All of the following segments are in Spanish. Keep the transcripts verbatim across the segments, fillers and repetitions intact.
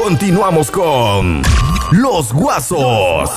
Continuamos con Los Guasos.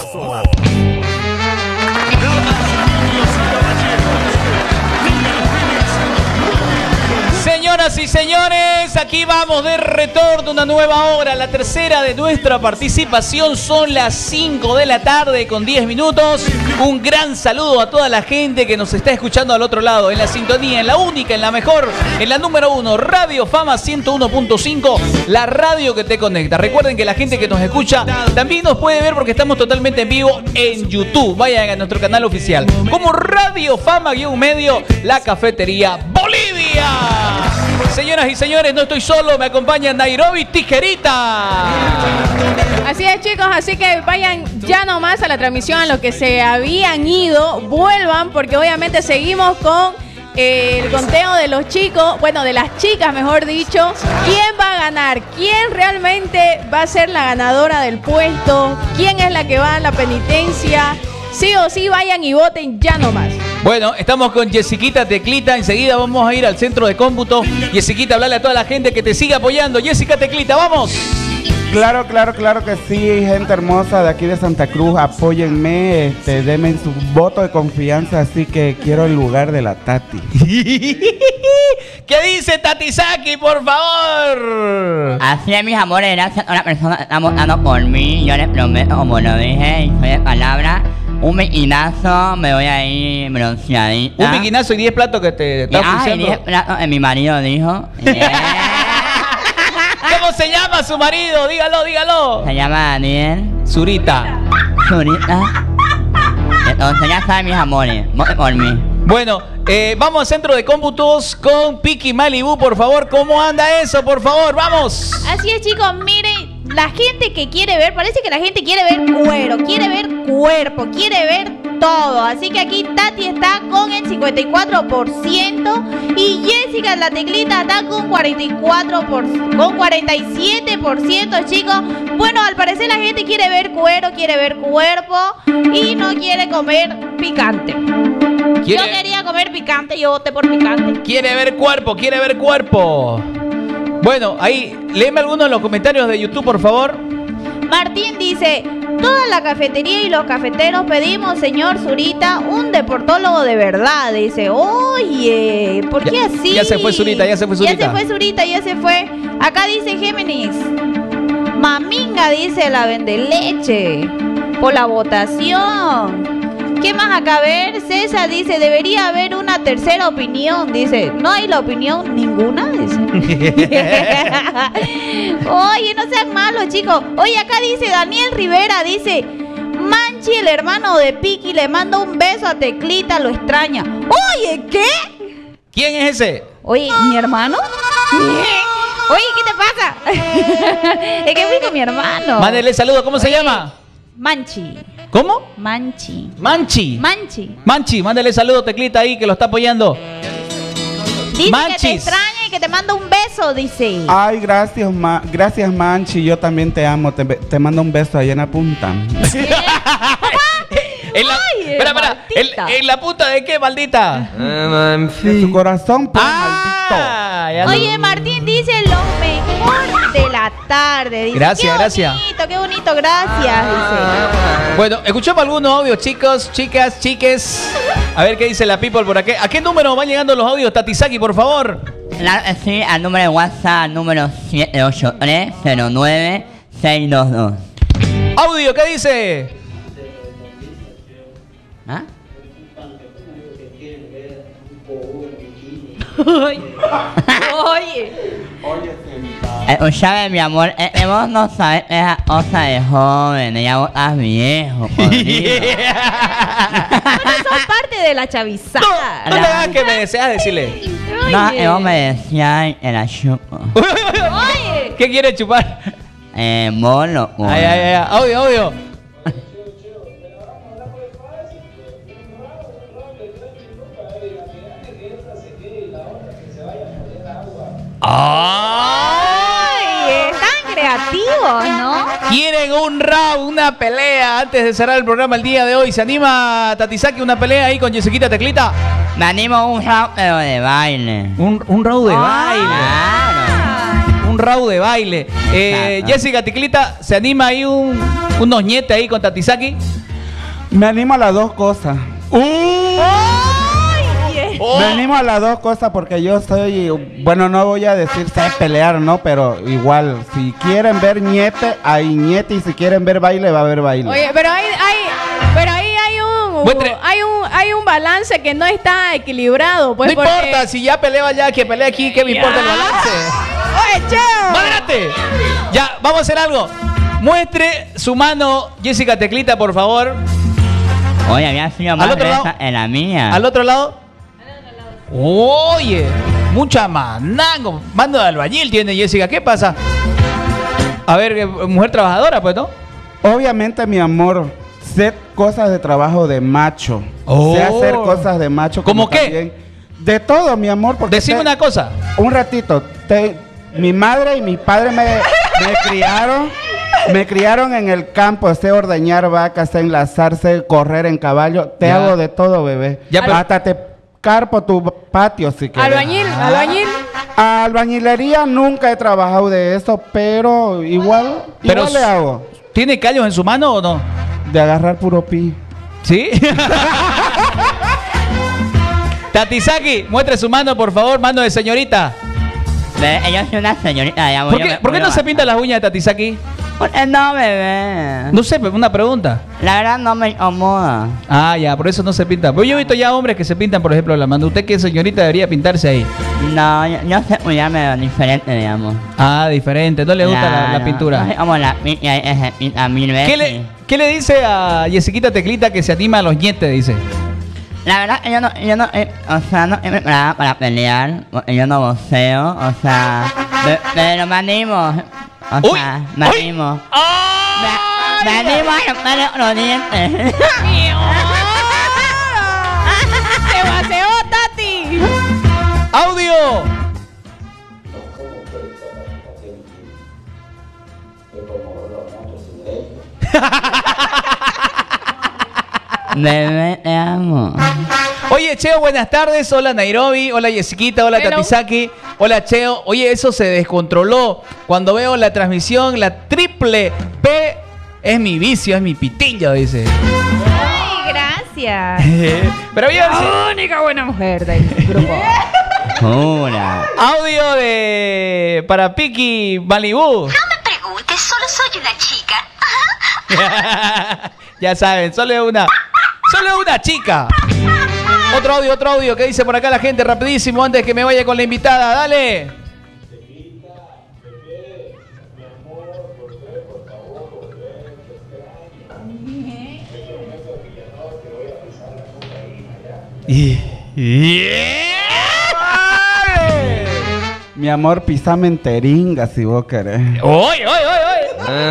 Señoras y señores, aquí vamos de retorno, una nueva hora, la tercera de nuestra participación. Son las cinco de la tarde con diez minutos. Un gran saludo a toda la gente que nos está escuchando al otro lado, en la sintonía, en la única, en la mejor, en la número uno, Radio Fama ciento uno punto cinco, la radio que te conecta. Recuerden que la gente que nos escucha también nos puede ver porque estamos totalmente en vivo en YouTube. Vayan a nuestro canal oficial como Radio Fama-medio, la cafetería Bolivia. Señoras y señores, no estoy solo, me acompaña Nairobi Tijerita. Así es, chicos, así que vayan ya nomás a la transmisión, a los que se habían ido, vuelvan, porque obviamente seguimos con eh, el conteo de los chicos, bueno, de las chicas, mejor dicho. ¿Quién va a ganar? ¿Quién realmente va a ser la ganadora del puesto? ¿Quién es la que va a la penitencia? Sí o sí, vayan y voten ya nomás. Bueno, estamos con Jessiquita Teclita. Enseguida vamos a ir al centro de cómputo. Jessiquita, hablarle a toda la gente que te sigue apoyando. Jessica Teclita, vamos. Claro, claro, claro que sí, gente hermosa de aquí de Santa Cruz, apóyenme, este, denme su voto de confianza, así que quiero el lugar de la Tati. ¿Qué dice Tati Saki, por favor? Así es, mis amores, gracias a una persona que está votando por mí. Yo les prometo, como lo dije, y soy de palabra, un biquinazo, me voy a ir bronceadita. Un biquinazo y diez platos que te está ofreciendo. Ay, diez platos, eh, mi marido dijo. Yeah. ¿Cómo se llama su marido? Dígalo, dígalo. Se llama Daniel. Zurita. Zurita. Entonces ya saben, mis amores, voten por mí. Bueno, eh, vamos al centro de cómputos con Piki Malibu, por favor. ¿Cómo anda eso, por favor? ¡Vamos! Así es, chicos, miren, la gente que quiere ver, parece que la gente quiere ver cuero, quiere ver cuerpo, quiere ver todo. Así que aquí Tati está con el cincuenta y cuatro por ciento y Jessica, la Teclita, está con cuarenta y cuatro por ciento, con cuarenta y siete por ciento, chicos. Bueno, al parecer la gente quiere ver cuero, quiere ver cuerpo y no quiere comer picante. ¿Quiere? Yo quería comer picante, yo voté por picante. Quiere ver cuerpo, quiere ver cuerpo. Bueno, ahí, léeme algunos de los comentarios de YouTube, por favor. Martín dice: toda la cafetería y los cafeteros pedimos, señor Zurita, un deportólogo de verdad. Dice, oye, ¿por qué ya, así? Ya se fue Zurita, ya se fue Zurita. Ya se fue Zurita, ya se fue. Acá dice Géminis: Maminga, dice la vende leche, por la votación. ¿Qué más acá? A ver, César dice, debería haber una tercera opinión. Dice, no hay la opinión ninguna. Dice. Oye, no sean malos, chicos. Oye, acá dice Daniel Rivera, dice, Manchi, el hermano de Piki, le manda un beso a Teclita, lo extraña. Oye, ¿qué? ¿Quién es ese? Oye, ¿mi hermano? Oye, ¿qué te pasa? Es que fui con mi hermano. Mándele saludo, ¿cómo Oye, se llama? Manchi. ¿Cómo? Manchi. Manchi. Manchi. Manchi, mándale saludo, Teclita, ahí, que lo está apoyando. Dice Manchis. Que te extraña y que te manda un beso, dice. Ay, gracias, ma gracias, Manchi. Yo también te amo. Te, te mando un beso ahí en la punta. ¿Sí? En la, Ay, espera, espera. ¿En, ¿En la punta de qué, maldita? De su corazón, pues, ah, maldito. Oye, Martín dice lo mejor de la tarde. Dice, gracias, qué gracias. Qué bonito, qué bonito, gracias. Dice. Bueno, escuchamos algunos audios, chicos, chicas, chiques. A ver qué dice la people por aquí. ¿A qué número van llegando los audios, Tatisaki, por favor? Claro, sí, al número de WhatsApp, número siete ocho tres cero nueve seis dos dos. Audio, ¿qué dice? ¿Ah? Oye. Escúchame, mi amor, eh, vos no sabes esa cosa de joven, ya vos estás viejo, por Dios. Bueno, son parte de la chavizada. No, no le hagas que me deseas decirle. No, eh, vos me decías en la chupa. Oye. ¿Qué quiere chupar? Eh, mono. Ay, ay, ay, audio, audio. ¡Ay! Están creativos, ¿no? Quieren un round, una pelea antes de cerrar el programa el día de hoy. ¿Se anima, Tatisaki, una pelea ahí con Jessiquita Teclita? Me animo a un round, pero de baile. Un, un round de ah, baile. Claro. Un un round de baile. Eh, Exacto. Jessica Ticlita, ¿se anima ahí un, unos ñetes ahí con Tatisaki? Me animo a las dos cosas. Oh. Me animo a las dos cosas porque yo soy, bueno, no voy a decir sé pelear, ¿no? Pero igual, si quieren ver ñete, hay ñete, y si quieren ver baile, va a haber baile. Oye, pero hay, hay, pero ahí hay un, Muestre. hay un, hay un balance que no está equilibrado, pues. No porque- importa, si ya peleo allá, que pelee aquí, ¿qué me importa el balance? Oye, Cheo. ¡Mágrate! Ya, vamos a hacer algo. Muestre su mano, Jessica Teclita, por favor. Oye, había sido ¿Al más otro lado? gruesa en la mía. Al otro lado. Oye, mucha manango. Mando de albañil tiene Jessica. ¿Qué pasa? A ver, eh, mujer trabajadora, pues, ¿no? Obviamente, mi amor, sé cosas de trabajo de macho. Oh. Sé hacer cosas de macho. como ¿Cómo qué? también- De todo, mi amor. Porque Decime sé- una cosa. Un ratito. Te- mi madre y mi padre me, me criaron. Me criaron en el campo, sé ordeñar vacas, sé enlazar, sé correr en caballo. Te Ya. hago de todo, bebé. Ya, pero- Hasta te carpo tu patio si quieres. Albañil, albañil. Albañilería nunca he trabajado de eso, pero igual, Pero igual le hago. ¿Tiene callos en su mano o no? De agarrar puro pi. ¿Sí? Tatisaki, muestre su mano, por favor, mano de señorita. Bebé, yo soy una señorita, ya voy. ¿Por yo qué, me- por qué yo no se me- pinta las uñas de Tatisaki? ¿Por qué no, bebé? No sé, pero una pregunta. La verdad no me incomoda. Ah, ya, por eso no se pinta. Pero yo he visto ya hombres que se pintan, por ejemplo, la mano. ¿Usted qué señorita debería pintarse ahí? No, yo, yo sé cuidarme diferente, digamos. Ah, diferente. ¿No le gusta la, la Claro. pintura? No sé cómo la pinta y se pinta mil veces. ¿Qué le, ¿Qué le dice a Jessiquita Teclita que se anima a los ñetes, dice? La verdad que yo no, yo no, eh, o sea, no estoy preparada para pelear, porque yo no boxeo, o sea, pe- pero me animo, o ¡Uy! sea, me ¡Uy! animo. Me, ¡Ay! me animo a romperle los dientes. Se vaceó, Tati. ¡Audio! Bebé, te amo. Oye, Cheo, buenas tardes. Hola, Nairobi. Hola, Jessiquita. Hola, Hello. Tatisaki. Hola, Cheo. Oye, eso se descontroló. Cuando veo la transmisión, la triple P es mi vicio, es mi pitillo, dice. Ay, gracias. Pero bien, sí. La única buena mujer del grupo. Jura. Audio de para Piki Malibu. No me preguntes, solo soy una chica. Ya saben, solo es una. Solo es una chica. Otro audio, otro audio. ¿Qué dice por acá la gente? Rapidísimo, antes que me vaya con la invitada. Dale. Y- ¡Vale! Mi amor, pisame en teringa si vos querés. ¡Oy, oy, oy, oy!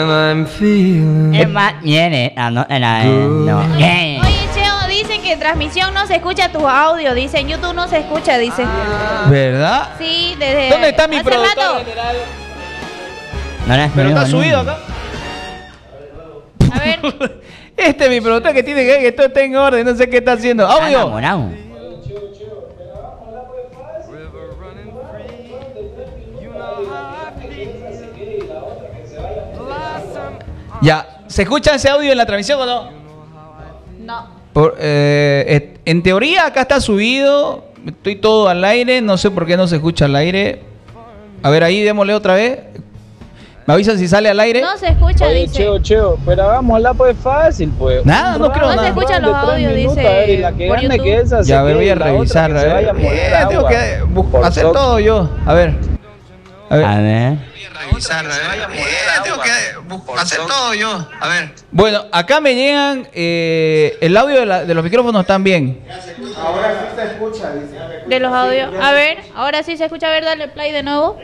Es más, viene, ah, no, era, eh, no. Eh. Oye, Cheo, dicen que en transmisión no se escucha tu audio. Dice, en YouTube no se escucha, dice. ¿Verdad? Sí, desde. ¿Dónde está mi hace productor rato. general? No le Pero está escribo, subido no. acá. A ver. Este es mi productor que tiene que que todo esté en orden, no sé qué está haciendo. Está Audio. enamorado. Ya, ¿se escucha ese audio en la transmisión o no? No. Por, eh, et- en teoría acá está subido, estoy todo al aire, no sé por qué no se escucha al aire. A ver, ahí démosle otra vez. ¿Me avisan si sale al aire? No se escucha, Oye, dice. Cheo, Cheo, pero hagámosla pues fácil, pues. Nada, Un no creo round, No se nada. un escuchan round los de tres audios, minutos, dice, a ver, y la que por gane YouTube. que esa se Ya, a ver, quede, voy a y la otra revisar. que A se vaya ver. a moler Eh, tengo agua. que bu- Por hacer toque. todo yo. A ver. A ver. A ver. Revisar, a ver. Eh, tengo que bu- Por hacer toque. todo yo. A ver. Bueno, acá me llegan. eh, el audio de, la- de los micrófonos están bien. Ahora sí se escucha, dice. De los audios. A ver, ahora sí se escucha. A ver, dale play de nuevo.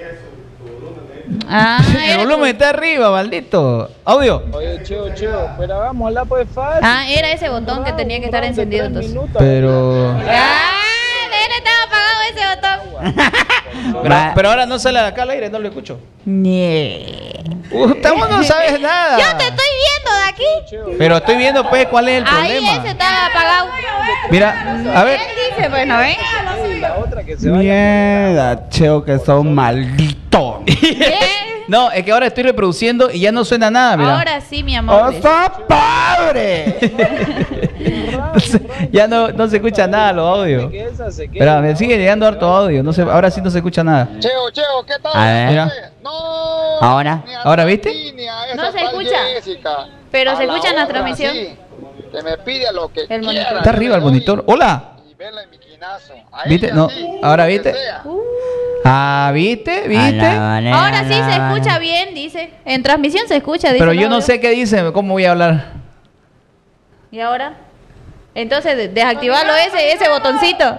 Ah, El era volumen tu- está arriba, maldito. Audio. Oye, Cheo, Cheo, pero hagámosla pues fácil. Ah, era ese botón que tenía que estar Un round de encendido tres entonces. minutos, Pero. Ah, él estaba apagado ese botón. Pero, Va- pero ahora no sale acá al aire, no lo escucho. Nie. Uh, vos no sabes nada. Yo te estoy viendo de aquí. Pero estoy viendo pues cuál es el Ahí problema. ese estaba apagado. Mira, a ver. Él dice, bueno, ¿eh? la otra que se vaya. Mierda, cheo, que son malditos. No, es que ahora estoy reproduciendo y ya no suena nada, mira. Ahora sí, mi amor. ¡Oso padre! Entonces, ya no, no se escucha nada los audios. Que esa se quede. Espera, me sigue llegando harto audio. No se, ahora sí no se escucha nada. Cheo, Cheo, ¿qué tal? A ver. Mira. No. Ahora. ni a ¿Ahora Tati, viste? ni a esa No se tal escucha. Jessica. Pero A se escucha en la otra, transmisión. sí, que me pide lo que El quiera. monitor. Está arriba el monitor. ¡Hola! Y verla en mi quinazo. A ¿Viste? ella No, sí, ¿ahora lo que viste? sea. Ah, ¿viste? ¿Viste? Ahora sí se escucha bien, dice. En transmisión se escucha, dice. Pero el yo no audio. sé qué dice. ¿Cómo voy a hablar? ¿Y ahora? Entonces, de- desactivarlo ese, ese botoncito.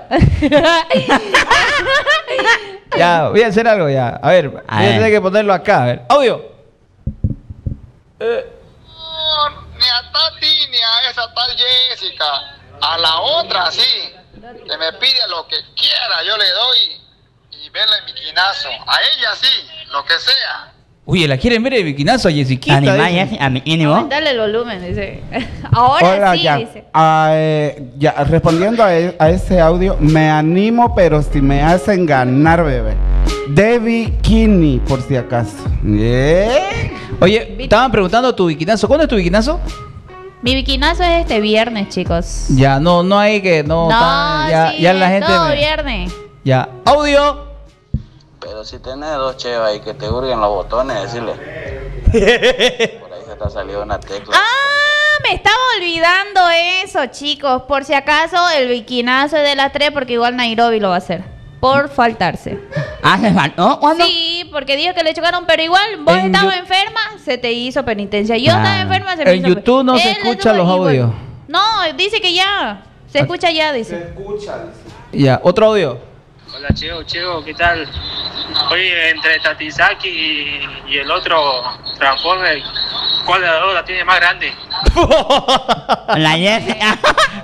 Ya, voy a hacer algo ya. A ver, voy a ver. tener que ponerlo acá. A ver, audio. Eh, No, ni a Tati, ni a esa tal Jessica. A la otra sí, que me pide lo que quiera, yo le doy y verla en mi quinazo. A ella sí, lo que sea. Oye, ¿la quieren ver el bikinazo a Jessiquita? Animal, dice. Jessy, a mi ínimo. Aumentarle el volumen, dice. Ahora Hola, sí, ya. dice. Ah, eh, ya. Respondiendo a, e- a ese audio, me animo, pero si me hacen ganar, bebé. De bikini, por si acaso. ¿Eh? Oye, estaban preguntando tu bikinazo. ¿Cuándo es tu bikinazo? Mi bikinazo es este viernes, chicos. Ya, no, no hay que, no, No, tan- ya, sí, ya la es gente. todo me- viernes. Ya, audio. Pero si tenés dos chevas y que te hurguen los botones, decirle. Por ahí se te ha salido una tecla. Ah, me estaba olvidando eso, chicos. Por si acaso, el bikinazo es de las tres, porque igual Nairobi lo va a hacer. Por faltarse. Ah, ¿se faltó? ¿Cuándo? Sí, porque dijo que le chocaron, pero igual vos En estabas Yu- enferma, se te hizo penitencia. Yo Claro. estaba enferma, se me En hizo YouTube no se Él escuchan estuvo- los y bueno. audios. No, dice que ya. Se Ah. escucha ya, dice. Ya, otro audio. Hola, Cheo, Cheo, ¿qué tal? Oye, entre Tatisaki y, y el otro Transformer, ¿cuál de las dos la tiene más grande? La Jessica.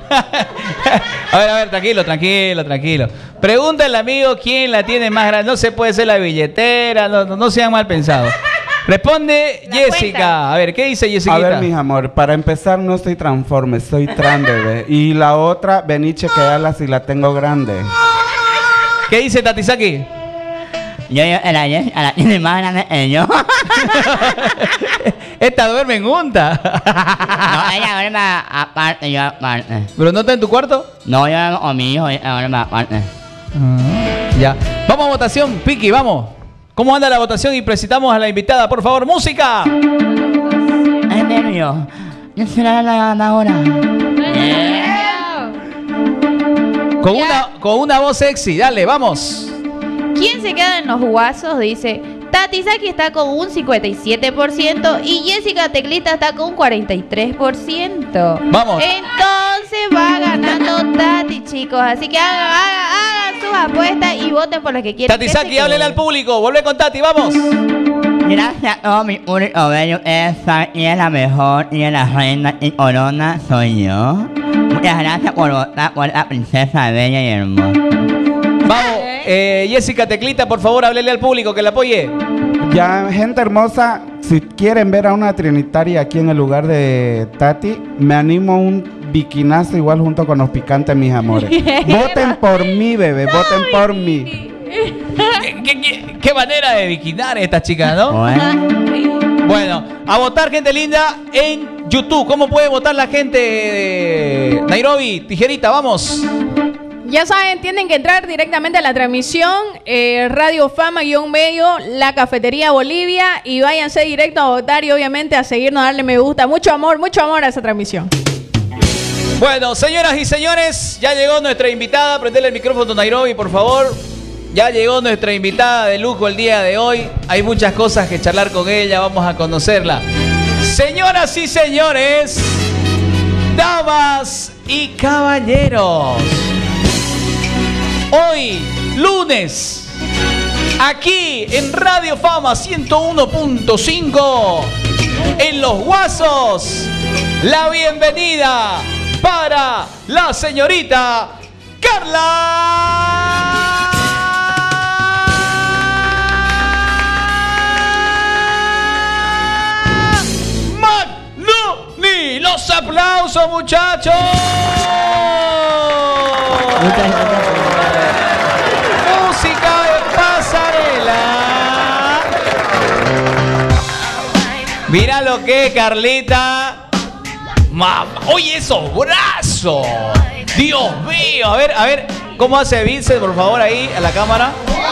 A ver, a ver, tranquilo, tranquilo, tranquilo. Pregúntale, amigo, quién la tiene más grande. No se puede ser la billetera, no, no, no sean mal pensados. Responde La Jessica. cuenta. A ver, ¿qué dice Jessica? A ver, mis amor, para empezar, no soy transforme, soy trans, bebé. Y la otra, vení, chequeala si la tengo grande. ¿Qué dice Tatisaki? Yo, yo, la Jessica la tiene más grande que yo. Esta duerme en junta. No, ella duerme aparte, yo aparte. ¿Pero no está en tu cuarto? No, yo duermo con mi hijo, ella duerme aparte. Ya. Vamos a votación, Piki, vamos. ¿Cómo anda la votación? Y presentamos a la invitada, por favor, música. Ay, nervio. Yo será la ganadora. Con una, con una voz sexy, dale, vamos. ¿Quién se queda en los guasos? Dice. Tatisaki está con un cincuenta y siete por ciento y Jessica Teclita está con un cuarenta y tres por ciento. Vamos. Entonces va ganando Tati, chicos. Así que hagan, hagan, hagan sus apuestas y voten por las que quieran. que Tatisaki, se háblele queden. al público. Vuelve con Tati, vamos. Gracias a todo mi único bello, esa y es la mejor y es la reina y corona soy yo. Muchas gracias por votar por la princesa bella y hermosa. Vamos. Eh, Jessica Teclita, por favor, háblele al público que la apoye. Ya, gente hermosa, si quieren ver a una trinitaria aquí en el lugar de Tati, me animo a un bikinazo igual junto con los picantes, mis amores. Voten por mí, bebé, voten por mí. ¿Qué, qué- qué- qué manera de bikinar esta chica, ¿no? Bueno, Bueno, a votar, gente linda, en YouTube. ¿Cómo puede votar la gente de Nairobi? Tijerita, vamos. Ya saben, tienen que entrar directamente a la transmisión, eh, Radio Fama-medio, la Cafetería Bolivia, y váyanse directo a votar y obviamente a seguirnos, a darle me gusta. Mucho amor, mucho amor a esa transmisión. Bueno, señoras y señores, ya llegó nuestra invitada. Prendele el micrófono, Nairobi, por favor. Ya llegó nuestra invitada de lujo el día de hoy. Hay muchas cosas que charlar con ella, vamos a conocerla. Señoras y señores, damas y caballeros, hoy, lunes, aquí en Radio Fama ciento uno punto cinco, en Los Guasos, la bienvenida para la señorita Carla Magnoni. Los aplausos, muchachos. muchas gracias por Mira lo que es, Carlita. Mamá. Oye, esos brazos. Dios mío. A ver, a ver. ¿Cómo hace Vincent, por favor, ahí a la cámara?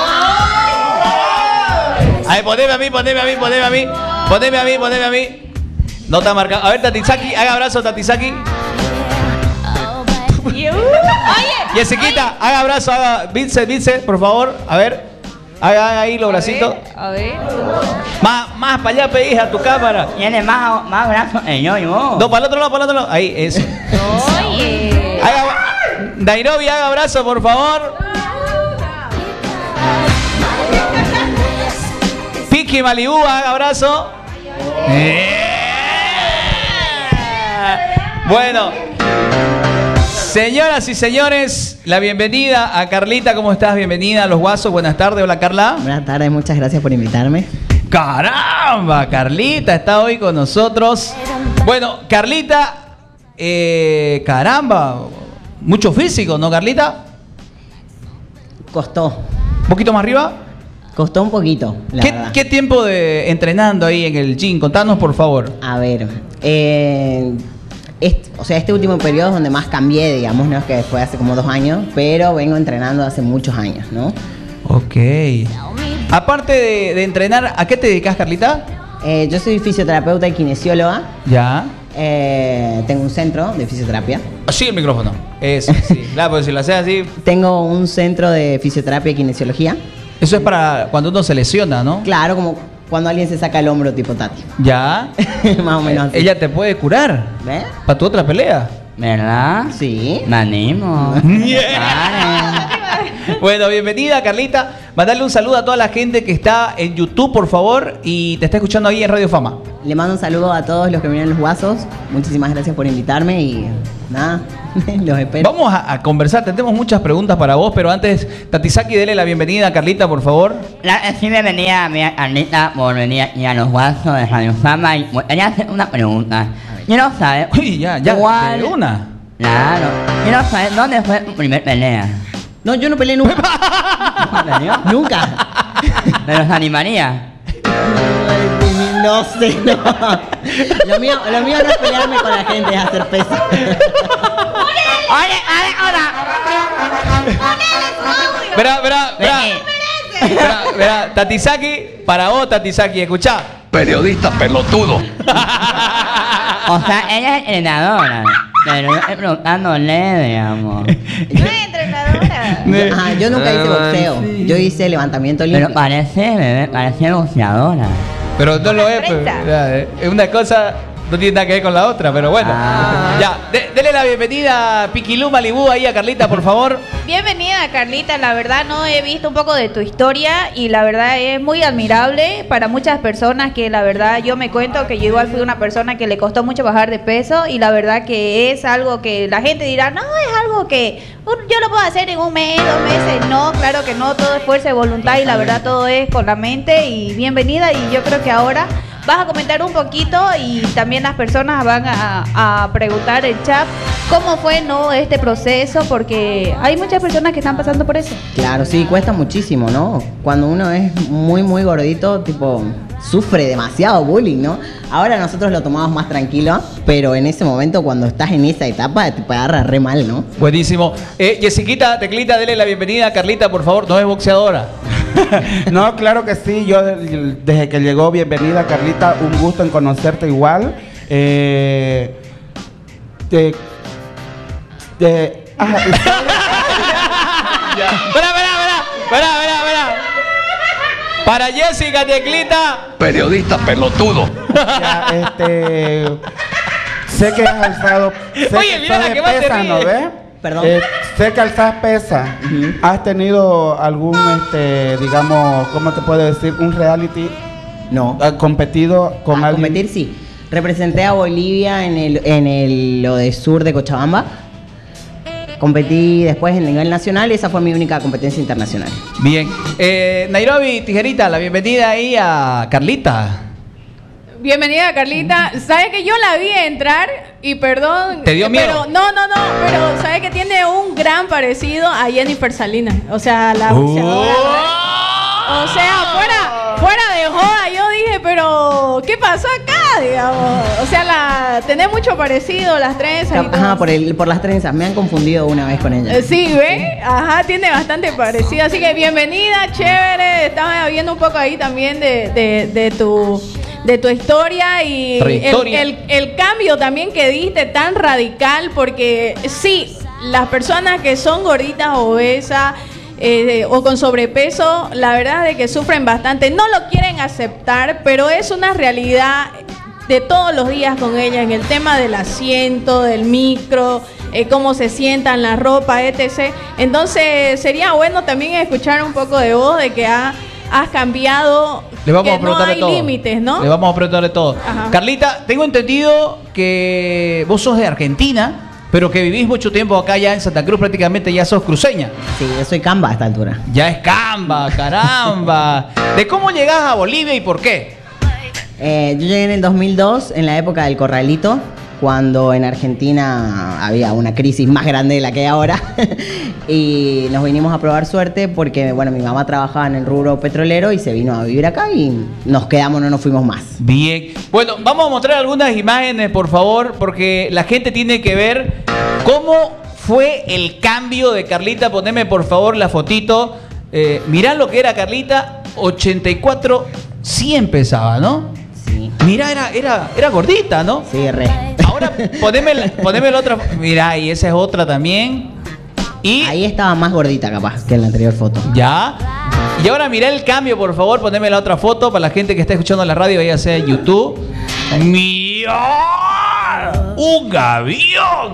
A ver, poneme a mí, poneme a mí, poneme a mí. Poneme a mí, poneme a mí. No está marcado. A ver, Tatisaki, haga abrazo, Tatisaki. Oye. Jessiquita, haga abrazo, haga. Vincent, Vincent, por favor. A ver. Haga, haga ahí los bracitos. A ver. Más, más para allá, pedís a tu cámara. Tiene más, más brazos que yo, yo. No, para el otro lado, para el otro lado. Ahí, eso. Oye. Haga, Nairobi, haga abrazo, por favor. Piki Malibu, haga abrazo. Bueno, señoras y señores, la bienvenida a Carlita. ¿Cómo estás? Bienvenida a Los Guasos. Buenas tardes. Hola, Carla. Buenas tardes, muchas gracias por invitarme. ¡Caramba! Carlita está hoy con nosotros. Bueno, Carlita, eh, caramba, mucho físico, ¿no, Carlita? Costó. ¿Un poquito más arriba? Costó un poquito, la ¿Qué, verdad. ¿Qué tiempo de entrenando ahí en el gym? Contanos, por favor. A ver, eh, este, o sea, este último periodo es donde más cambié, digamos, ¿no? Es que fue hace como dos años, pero vengo entrenando hace muchos años, ¿no? Ok. Aparte de, de entrenar, ¿a qué te dedicas, Carlita? Eh, yo soy fisioterapeuta y kinesióloga. Ya. Eh, tengo un centro de fisioterapia. Así el micrófono. Eso, sí. Claro, porque si lo haces así. Tengo un centro de fisioterapia y kinesiología. Eso es para cuando uno se lesiona, ¿no? Claro, como cuando alguien se saca el hombro tipo Tati. Ya. Más o menos así. Ella te puede curar. ¿Ves? Para tu otra pelea. ¿Verdad? Sí. Me animo. Bueno, bienvenida, Carlita. Mandarle un saludo a toda la gente que está en YouTube, por favor, y te está escuchando ahí en Radio Fama. Le mando un saludo a todos los que vienen Los Guasos. Muchísimas gracias por invitarme y nada, los espero. Vamos a, a conversar, tenemos muchas preguntas para vos, pero antes, Tatisaki, dele la bienvenida a Carlita, por favor. La, sí, bienvenida a mi Carlita por venir aquí a Los Guasos de Radio Fama. Y quería hacer una pregunta. Quiero saber. Uy, ya, ya, ¿cuál? de una. Claro. Quiero saber dónde fue tu primer pelea. No, yo no peleé nunca. ¿En serio? Nunca. ¿Pero se animaría? No sé, no. Lo mío, lo mío no es pelearme con la gente, es hacer peso. ¡Oye, oye, Verá, verá, verá. Verá, verá, Tatisaki, para vos, Tatisaki, escuchá. Periodista pelotudo. O sea, ella es entrenadora. Pero yo estoy preguntándole, digamos. No es entrenadora. Ah, yo nunca hice boxeo. Yo hice levantamiento olímpico. Pero parece, bebé, parece boxeadora. Pero no lo es, pues, Presta. ya, eh, es una cosa, no tiene nada que ver con la otra, pero bueno. Ah. Ya, de- dele la bienvenida a Piquilú Malibú ahí a Carlita, por favor. Bienvenida, Carlita. La verdad no he visto un poco de tu historia y la verdad es muy admirable para muchas personas que la verdad yo me cuento que yo igual fui una persona que le costó mucho bajar de peso y la verdad que es algo que la gente dirá, no, es algo que un- yo lo puedo hacer en un mes, dos meses. No, claro que no, todo es fuerza de voluntad y la verdad todo es con la mente y bienvenida y yo creo que ahora vas a comentar un poquito y también las personas van a, a preguntar en chat cómo fue no este proceso porque hay muchas personas que están pasando por eso. Claro, sí, cuesta muchísimo, ¿no? Cuando uno es muy, muy gordito, tipo, sufre demasiado bullying, ¿no? Ahora nosotros lo tomamos más tranquilo, pero en ese momento, cuando estás en esa etapa, te puede agarrar re mal, ¿no? Buenísimo. Eh, Jessiquita, Teclita, dele la bienvenida a Carlita, por favor, no es boxeadora. No, claro que sí. Yo de- desde que llegó, bienvenida, Carlita. Un gusto en conocerte igual. Eh, te, te- ah, Verá, verá, verá, verá, verá, verá. Para Jessica, Teclita. Periodista pelotudo. ya, este, sé que has alzado. Sé Oye, que mira sos la de que más te pesa, ríe. ¿no ves? Perdón. Eh, sé que alzas pesa. ¿Has tenido algún, este, digamos, cómo te puedo decir, un reality? No. ¿Has competido con A alguien? competir, sí. Representé a Bolivia en el, en el lo de sur de Cochabamba. Competí después en el nivel nacional y esa fue mi única competencia internacional. Bien. Eh, Nairobi, Tijerita, la bienvenida ahí a Carlita. Bienvenida, Carlita. ¿Sabes que yo la vi entrar y perdón? ¿Te dio miedo? Pero, no, no, no, pero ¿sabes que tiene un gran parecido a Jennifer Salinas? O sea, la Uh. boxeadora. O sea, fuera, fuera de joda, yo dije, pero ¿qué pasó acá, digamos? O sea, la tenés mucho parecido, las trenzas y todo. Ajá, por, el, por las trenzas. Me han confundido una vez con ella. Eh, Sí, ¿ve? Ajá, tiene bastante parecido. Así que bienvenida, chévere. Estaba viendo un poco ahí también de, de, de tu... de tu historia y el, el, el cambio también que diste tan radical, porque sí, las personas que son gorditas, obesas eh, o con sobrepeso, la verdad es que sufren bastante, no lo quieren aceptar, pero es una realidad de todos los días con ella, en el tema del asiento, del micro, eh, cómo se sientan, la ropa, etcétera. Entonces sería bueno también escuchar un poco de vos, de que ha has cambiado, Le vamos que a preguntar no de hay todo. límites, ¿no? Le vamos a preguntar de todo. Ajá. Carlita, tengo entendido que vos sos de Argentina, pero que vivís mucho tiempo acá ya en Santa Cruz, prácticamente ya sos cruceña. Sí, yo soy camba a esta altura. Ya es camba, caramba. ¿De cómo llegás a Bolivia y por qué? Eh, yo llegué en el dos mil dos, en la época del corralito, cuando en Argentina había una crisis más grande de la que hay ahora. Y nos vinimos a probar suerte porque, bueno, mi mamá trabajaba en el rubro petrolero y se vino a vivir acá y nos quedamos, no nos fuimos más. Bien. Bueno, vamos a mostrar algunas imágenes, por favor, porque la gente tiene que ver cómo fue el cambio de Carlita. Poneme, por favor, la fotito. Eh, mirá lo que era Carlita, ochenta y cuatro, cien pesaba, ¿no? Sí. Mirá, era, era, era gordita, ¿no? Sí, re. Ahora, poneme la, poneme la otra. Mirá, y esa es otra también. Y ahí estaba más gordita capaz que en la anterior foto. Ya. Y ahora mirá el cambio, por favor. Poneme la otra foto para la gente que está escuchando la radio, ya sea en YouTube. ¡Mira! ¡Un gavión!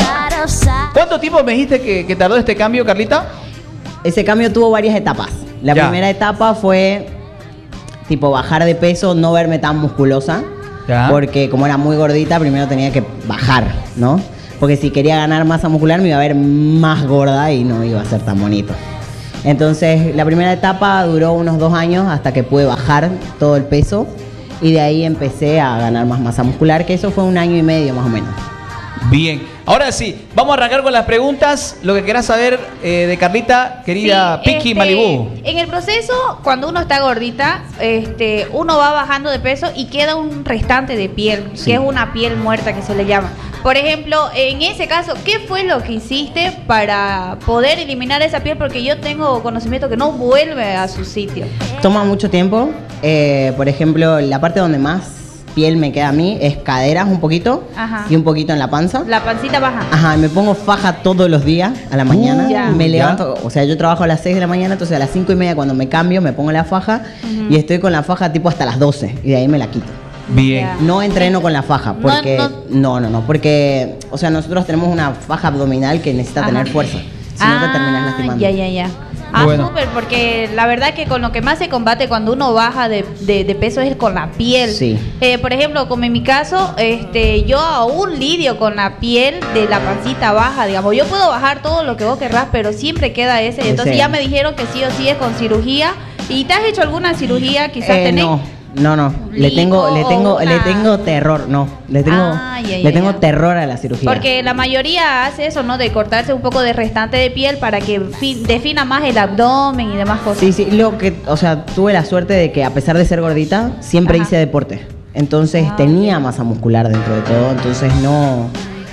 ¿Cuánto tiempo me dijiste que, que tardó este cambio, Carlita? Ese cambio tuvo varias etapas. La Ya. primera etapa fue tipo bajar de peso, no verme tan musculosa. Ya. Porque como era muy gordita, primero tenía que bajar, ¿no? Porque si quería ganar masa muscular me iba a ver más gorda y no iba a ser tan bonito. Entonces la primera etapa duró unos dos años hasta que pude bajar todo el peso y de ahí empecé a ganar más masa muscular, que eso fue un año y medio más o menos. Bien. Ahora sí, vamos a arrancar con las preguntas. Lo que querás saber eh, de Carlita, querida Sí, Piki este, Malibú. En el proceso, cuando uno está gordita, este, uno va bajando de peso y queda un restante de piel, Sí. que es una piel muerta que se le llama. Por ejemplo, en ese caso, ¿qué fue lo que hiciste para poder eliminar esa piel? Porque yo tengo conocimiento que no vuelve a su sitio. Toma mucho tiempo. Eh, por ejemplo, la parte donde más piel me queda a mí es caderas un poquito Ajá. y un poquito en la panza. La pancita baja. Ajá, me pongo faja todos los días a la mañana. Uh, ya. Me Ya. levanto, o sea, yo trabajo a las seis de la mañana, entonces a las cinco y media cuando me cambio me pongo la faja Ujú. y estoy con la faja tipo hasta las doce y de ahí me la quito. Bien. Ya. No entreno con la faja No, porque no. no, no, no, porque o sea, nosotros tenemos una faja abdominal que necesita Ajá. tener fuerza, si no te terminas lastimando. Ya, ya, ya. Ah, Bueno. súper, porque la verdad que con lo que más se combate cuando uno baja de, de- de peso es con la piel. Sí. Eh, por ejemplo, como en mi caso, este, yo aún lidio con la piel de la pancita baja, digamos. Yo puedo bajar todo lo que vos querrás, pero siempre queda ese. Ese. Entonces ya me dijeron que sí o sí es con cirugía. ¿Y te has hecho alguna cirugía? Quizás Eh, tenés. no, no, no. Le lipo tengo, le o tengo, le una- tengo terror, no. Le tengo, Ah, ya, ya, le tengo ya. terror a la cirugía. Porque la mayoría hace eso, ¿no? De cortarse un poco de restante de piel para que fi- defina más el abdomen y demás cosas. Sí, sí, lo que, o sea, tuve la suerte de que a pesar de ser gordita, siempre Ajá. hice deporte. Entonces Ah, tenía masa muscular dentro de todo, entonces no...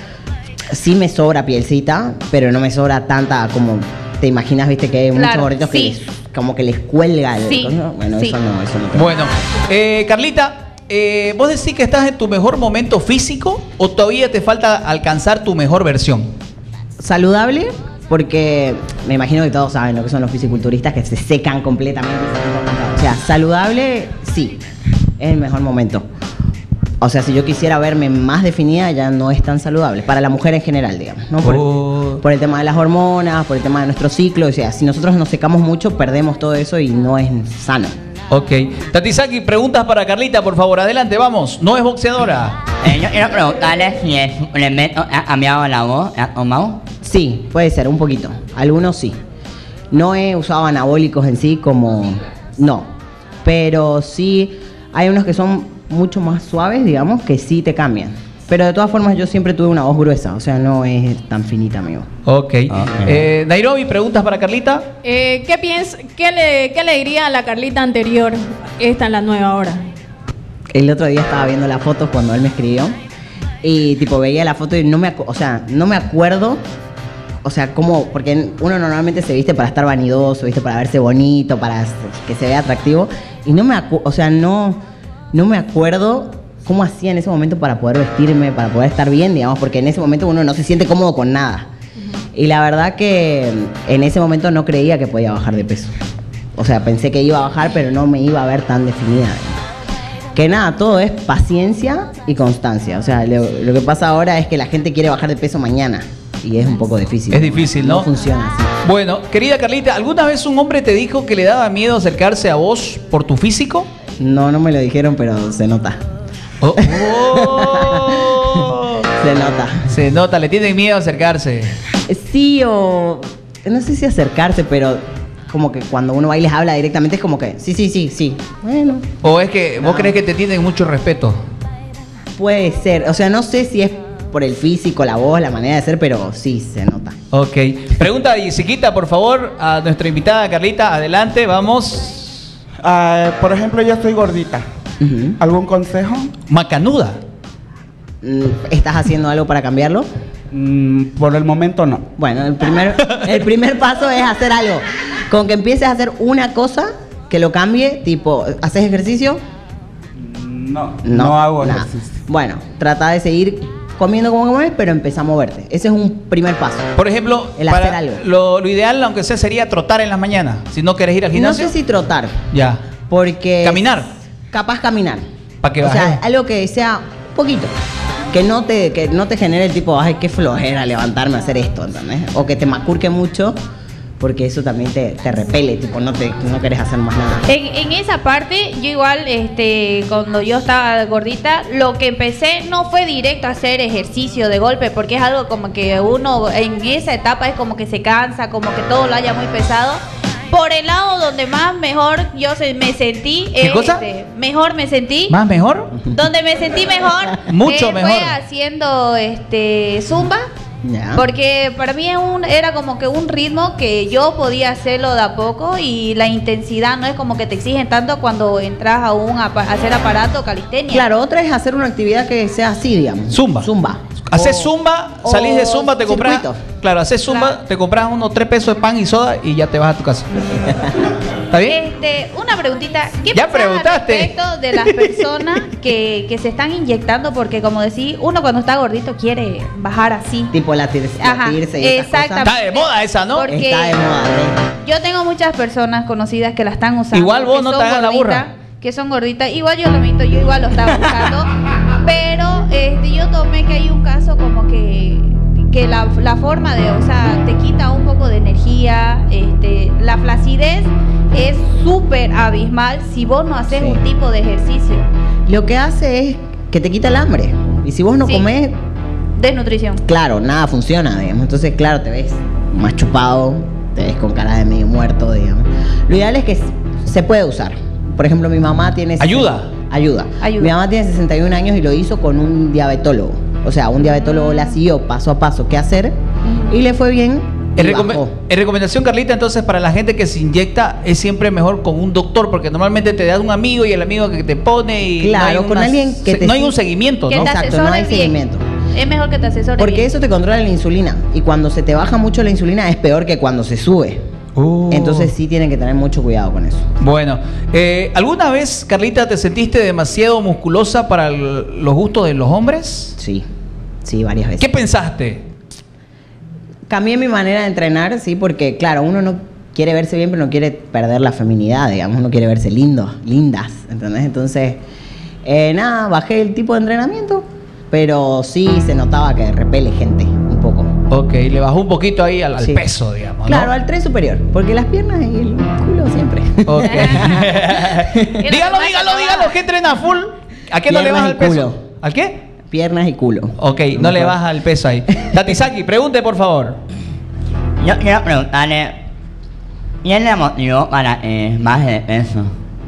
Sí me sobra pielcita, pero no me sobra tanta como te imaginas, viste, que hay muchos Claro, gorditos que sí. les, como que les cuelga el... Sí, ¿no? Bueno, sí. eso no, eso no tengo. Bueno, eh, Carlita, eh, ¿vos decís que estás en tu mejor momento físico o todavía te falta alcanzar tu mejor versión? Saludable, porque me imagino que todos saben lo que son los fisiculturistas que se secan completamente. y se ven cortados. O sea, saludable, sí, es el mejor momento. O sea, si yo quisiera verme más definida, ya no es tan saludable. Para la mujer en general, digamos, ¿no? Por, Oh. por el tema de las hormonas, por el tema de nuestro ciclo. O sea, si nosotros nos secamos mucho, perdemos todo eso y no es sano. Ok. Tatisaki, preguntas para Carlita, por favor. Adelante, vamos. No es boxeadora. Eh, yo quiero preguntarle si el suplemento ha cambiado la voz, ¿ha tomado? Sí, puede ser, un poquito. Algunos sí. No he usado anabólicos en sí como... No. Pero sí hay unos que son mucho más suaves, digamos, que sí te cambian. Pero de todas formas yo siempre tuve una voz gruesa, o sea, no es tan finita, amigo. Ok. Eh, Nairobi, preguntas para Carlita. Eh, ¿Qué piensa, qué le, qué le diría a la Carlita anterior, esta en la nueva ahora? El otro día estaba viendo las fotos cuando él me escribió y tipo veía la foto y no me, acu- o sea, no me acuerdo, o sea, cómo, porque uno normalmente se viste para estar vanidoso, viste, para verse bonito, para que se vea atractivo y no me, acu- o sea, no, no me acuerdo cómo hacía en ese momento para poder vestirme, para poder estar bien, digamos, porque en ese momento uno no se siente cómodo con nada. Y la verdad que en ese momento no creía que podía bajar de peso. O sea, pensé que iba a bajar, pero no me iba a ver tan definida. Que nada, todo es paciencia y constancia. O sea, lo, lo que pasa ahora es que la gente quiere bajar de peso mañana. Y es un poco difícil. Es difícil, ¿no? No funciona así. Bueno, querida Carlita, ¿alguna vez un hombre te dijo que le daba miedo acercarse a vos por tu físico? No, no me lo dijeron, pero se nota. Oh. Oh. Se nota. Se nota, le tienen miedo a acercarse. Sí, o no sé si acercarse, pero como que cuando uno va y les habla directamente es como que sí, sí, sí, sí. Bueno. ¿O es que vos No. crees que te tienen mucho respeto? Puede ser. O sea, no sé si es por el físico, la voz, la manera de ser, pero sí se nota. Ok. Pregunta Jessiquita, por favor, a nuestra invitada Carlita. Adelante, vamos. Ah, por ejemplo, yo estoy gordita. Ujú. ¿Algún consejo? Macanuda. Mm, ¿Estás haciendo algo para cambiarlo? Mm, por el momento no. Bueno, el primer, el primer paso es hacer algo. Con que empieces a hacer una cosa que lo cambie, tipo, ¿haces ejercicio? No, no, hago nada. ejercicio. Bueno, trata de seguir comiendo como comes, pero empezá a moverte. Ese es un primer paso. Por ejemplo, El para- hacer algo. Lo, lo ideal, aunque sea, sería trotar en las mañanas. Si no querés ir al No gimnasio. sé si trotar, Ya. porque... Caminar. Capaz caminar. Para que O sea, bajes. algo que sea un poquito. Que no te, que no te genere el tipo, ay, qué flojera levantarme a hacer esto, ¿entendés? O que te macurque mucho, porque eso también te, te repele, tipo, no te no querés hacer más nada. En, en esa parte, yo igual, este, cuando yo estaba gordita, lo que empecé no fue directo a hacer ejercicio de golpe, porque es algo como que uno en esa etapa es como que se cansa, como que todo lo haya muy pesado. Por el lado donde más mejor yo se, me sentí, ¿Qué cosa? este, mejor me sentí, ¿Más mejor? donde me sentí mejor, Mucho eh, mejor. fue haciendo este zumba. Ya. Porque para mí es un, era como que un ritmo que yo podía hacerlo de a poco y la intensidad no es como que te exigen tanto cuando entras a un apa- a hacer aparato calistenia. Claro, otra es hacer una actividad que sea así, digamos. Zumba. Zumba. Haces O- zumba, o salís de zumba, te compras. circuito. Claro, haces zumba, Claro. te compras unos tres pesos de pan y soda y ya te vas a tu casa. ¿Está bien? Este, una preguntita. ¿Qué Ya pensás al preguntaste. respecto de las personas que, que se están inyectando? Porque como decís, uno cuando está gordito quiere bajar así. Tipo la tir- Ajá, latirse y esas cosas. exactamente. Está de moda esa, ¿no? Porque Está de moda, ¿eh? yo tengo muchas personas conocidas que la están usando. Igual vos que no son te hagas la gorditas, burra. Que son gorditas. Igual yo lo admito, yo igual lo estaba usando. Pero este, yo tomé que hay un caso como que que la, la forma de, o sea, te quita un poco de energía, este, la flacidez es súper abismal si vos no haces Sí. un tipo de ejercicio. Lo que hace es que te quita el hambre. Y si vos no Sí. comés, Desnutrición. claro, nada funciona, digamos. Entonces, claro, te ves más chupado, te ves con cara de medio muerto, digamos. Lo ideal es que s- se puede usar. Por ejemplo, mi mamá tiene... Ayuda. Ayuda. Ayuda. Mi mamá tiene sesenta y un años y lo hizo con un diabetólogo. O sea, un diabetólogo la siguió paso a paso qué hacer y le fue bien y En, recome- bajó. en recomendación, Carlita, entonces para la gente que se inyecta es siempre mejor con un doctor, porque normalmente te da un amigo y el amigo que te pone y Claro, no hay, con una- alguien que se- te no hay sig- un seguimiento, Que ¿no? te Exacto, no hay asesore bien. seguimiento. Es mejor que te asesore Porque bien. eso te controla la insulina y cuando se te baja mucho la insulina es peor que cuando se sube. Uh. Entonces sí tienen que tener mucho cuidado con eso. Bueno, eh, ¿alguna vez, Carlita, te sentiste demasiado musculosa para el- los gustos de los hombres? Sí, sí, varias veces. ¿Qué pensaste? Cambié mi manera de entrenar, sí, porque claro, uno no quiere verse bien, pero no quiere perder la feminidad, digamos, uno quiere verse lindo, lindas, ¿entendés? Entonces, eh, nada, bajé el tipo de entrenamiento, pero sí se notaba que repele gente un poco. Ok, le bajó un poquito ahí al, al Sí. peso, digamos, ¿no? Claro, al tren superior, porque las piernas y el culo siempre. Ok. que dígalo, más dígalo, que dígalo, baja. que entrena full. ¿A qué no le Piernas baja y el peso? culo. ¿Al qué? Piernas y culo. Ok, no le baja el peso ahí. Tatisaki, pregunte, por favor. Yo quiero preguntarle, ¿quién le motivó para que baje de peso?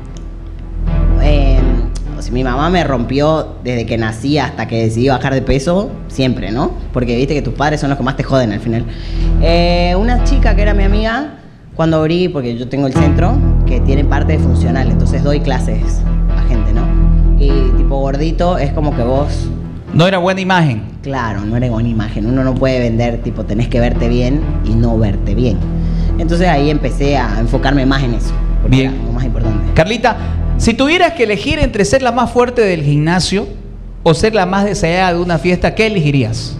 Eh, o sea, mi mamá me rompió desde que nací hasta que decidí bajar de peso, siempre, ¿no? Porque viste que tus padres son los que más te joden al final. Eh, una chica que era mi amiga, cuando abrí, porque yo tengo el centro, que tiene parte de funcional, entonces doy clases a gente, ¿no? Y tipo, gordito es como que vos... No era buena imagen. Claro, no era buena imagen. Uno no puede vender, tipo, tenés que verte bien y no verte bien. Entonces ahí empecé a enfocarme más en eso. Bien. Era lo más importante. Carlita, si tuvieras que elegir entre ser la más fuerte del gimnasio o ser la más deseada de una fiesta, ¿qué elegirías?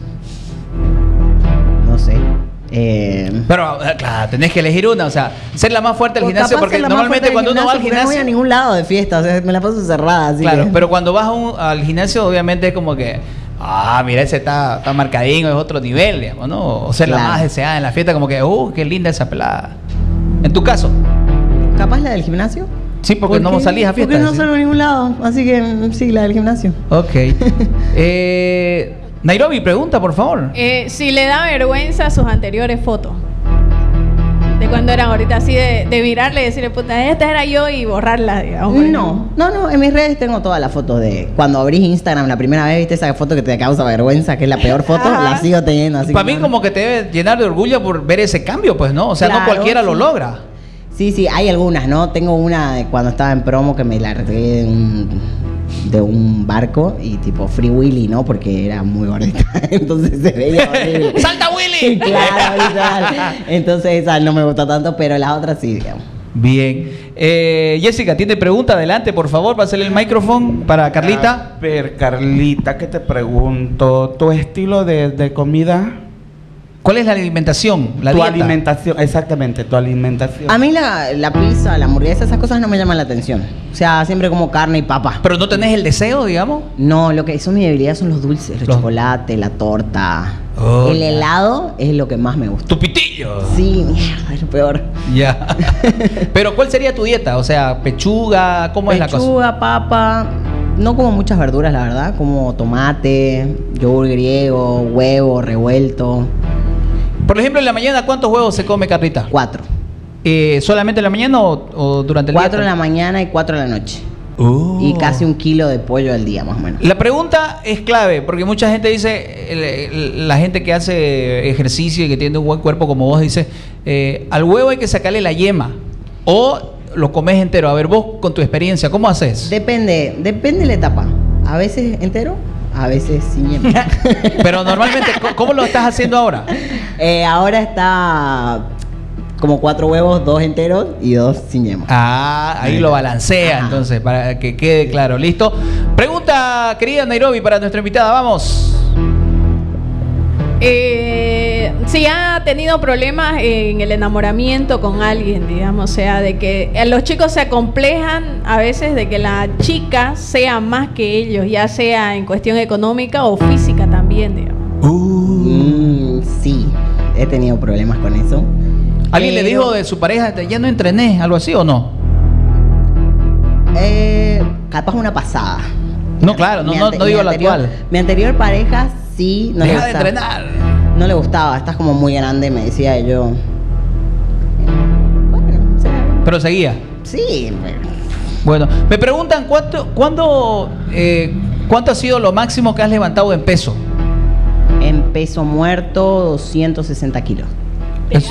No sé. Eh... Pero, claro, tenés que elegir una, o sea, ser la más fuerte del gimnasio, porque normalmente cuando uno va al gimnasio... No voy a ningún lado de fiesta, o sea, me la paso cerrada. Así claro, que... pero cuando vas a un, al gimnasio, obviamente es como que, ah, mira, ese está, está marcadín, es otro nivel, digamos, ¿no? O ser Claro. la más deseada en la fiesta, como que, uh, qué linda esa pelada. En tu caso, ¿Capaz la del gimnasio? sí, porque no salís a fiesta. Porque no ¿sí? salgo a ningún lado, así que mm, sí, la del gimnasio. Ok. eh, Nairobi, pregunta, por favor. Eh, si le da vergüenza sus anteriores fotos. De cuando eran ahorita así de, de virarle y decirle, puta, esta era yo y borrarla, digamos. No, no, no, en mis redes tengo todas las fotos de cuando abrís Instagram la primera vez, viste esa foto que te causa vergüenza, que es la peor foto, Ajá. la sigo teniendo así. Para que mí no. como que te debe llenar de orgullo por ver ese cambio, pues, ¿no? O sea, no Claro, cualquiera lo sí. logra. Sí, sí, hay algunas, ¿no? Tengo una de cuando estaba en promo que me largué de un, de un barco y tipo Free Willy, ¿no? Porque era muy gordita, entonces se veía horrible. ¡Salta Willy! Claro, literal. Entonces esa no me gustó tanto, pero las otras sí, digamos. Bien. Eh, Jessica, ¿tiene pregunta? Adelante, por favor, pásale el micrófono para Carlita. A ver, Carlita, ¿qué te pregunto? ¿Tu estilo de, de comida? ¿Cuál es la alimentación? La tu dieta. alimentación, exactamente, tu alimentación. A mí la, la pizza, la hamburguesa, esas cosas no me llaman la atención. O sea, siempre como carne y papa. ¿Pero no tenés el deseo, digamos? No, lo que son mi debilidad son los dulces, el Los- chocolate, la torta. Oh, el ya. helado es lo que más me gusta. Tu pitillo. Sí, mierda, es lo peor. Ya. Pero ¿cuál sería tu dieta? O sea, pechuga, ¿cómo es la cosa? Pechuga, papa. No como muchas verduras, la verdad. Como tomate, yogur griego, huevo revuelto. Por ejemplo, en la mañana, ¿cuántos huevos se come, Carlita? Cuatro. Eh, ¿Solamente en la mañana o, o durante el Cuatro en día? la mañana y cuatro en la noche. Oh. Y casi un kilo de pollo al día, más o menos. La pregunta es clave, porque mucha gente dice, el- el- la gente que hace ejercicio y que tiene un buen cuerpo como vos, dice, eh, al huevo hay que sacarle la yema, o lo comes entero. A ver, vos con tu experiencia, ¿cómo haces? Depende, depende de la etapa. A veces entero, a veces sin yema. Pero normalmente, ¿cómo- ¿cómo lo estás haciendo ahora? Eh, ahora está como cuatro huevos, dos enteros y dos sin yema. Ah, ahí lo balancea, Ajá. entonces, para que quede claro. ¿Listo? Pregunta, querida Nairobi, para nuestra invitada. Vamos. Eh, si ha tenido problemas en el enamoramiento con alguien, digamos, o sea, de que eh, los chicos se acomplejan a veces de que la chica sea más que ellos, ya sea en cuestión económica o física también, digamos. Mm, sí, he tenido problemas con eso. ¿Alguien le Pero, dijo de su pareja, ya no entrené, algo así o no? Eh, capaz una pasada. No, claro, no, Mi no, ante- no mi digo la anterior- actual. Mi anterior pareja sí no le Deja de gustaba. entrenar. No le gustaba, estás como muy grande, me decía y yo. Bueno, o sea, Pero seguía. sí, pero- Bueno, me preguntan cuánto, cuándo, eh, cuánto ha sido lo máximo que has levantado en peso. en peso muerto, doscientos sesenta kilos. Es-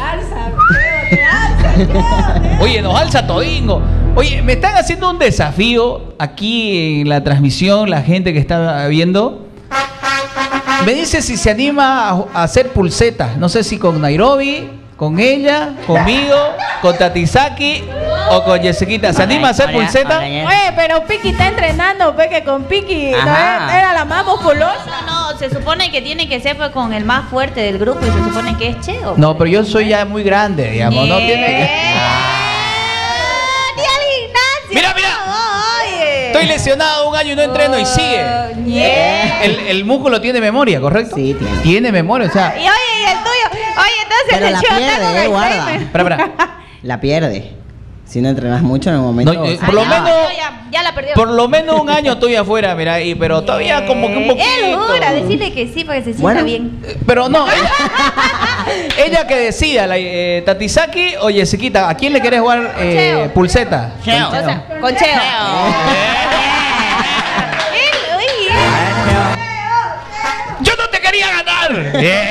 Oye, nos alza todingo. Oye, me están haciendo un desafío aquí en la transmisión, la gente que está viendo. Me dice si se anima a, a hacer pulsetas. No sé si con Nairobi, con ella, conmigo, con Tatisaki o con Jessiquita. ¿Se anima a hacer Hola, pulseta? hola, Jess. Oye, pero Piki está entrenando, ve que con Piki ¿no Ajá. era, era la más musculosa. No, no, se supone que tiene que ser pues, con el más fuerte del grupo y se supone que es Cheo. No, pero yo soy ya muy grande, digamos. No tiene que... ¡Ni al gimnasio! Mira, mira. Oye. Estoy lesionado un año y no entreno y sigue. Yeah. El, el músculo tiene memoria, ¿correcto? Sí, tiene. Tiene memoria, o sea... Y oye, y el tuyo. Oye, entonces Pero el la Cheo está pierde, con eh, el guarda. semen. Espera, espera. La pierde. Si no entrenas mucho en el momento. No, eh, Ah, por lo ya, menos- Ya, ya la perdió. Por lo menos un año estoy afuera, mira, y, pero todavía como que un poquito. Él jura, decirle que sí para que se sienta Bueno. bien. Eh, Pero no, ella, ella que decida, la, eh, Tatisaki o Jessiquita, ¿a quién le querés jugar eh, Cheo. pulseta? Cheo. O sea, con Cheo. Él, oye. ¡Yo no te quería ganar!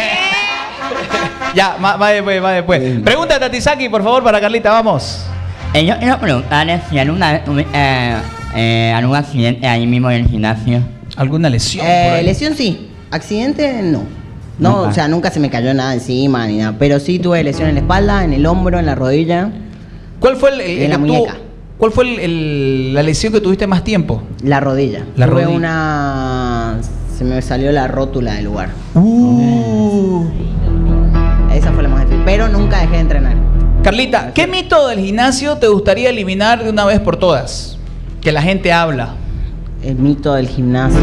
Ya, va, va después, va después. Pregunta a Tatisaki, por favor, para Carlita, vamos. Eh, yo quiero preguntarles si alguna vez tuvi- eh, Eh, ¿Algún accidente ahí mismo en el gimnasio? ¿Alguna lesión? Eh, por ahí? lesión sí, accidente no. No, Nunca. o sea, nunca se me cayó nada encima ni nada. Pero sí tuve lesión en la espalda, en el hombro, en la rodilla. ¿Cuál fue el, el- Y el en la que muñeca. tuvo- ¿Cuál fue el- el- la lesión que tuviste más tiempo? La rodilla. La tuve rodilla. una... Se me salió la rótula del lugar. Uh. Esa fue la más difícil. Pero nunca dejé de entrenar. Carlita, ¿qué mito del gimnasio te gustaría eliminar de una vez por todas? Que la gente habla. El mito del gimnasio.